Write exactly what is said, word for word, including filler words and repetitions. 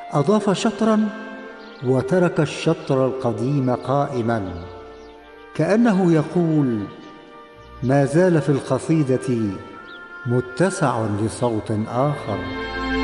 أضاف شطرا وترك الشطر القديم قائما، كأنه يقول: ما زال في القصيدة متسع لصوت آخر.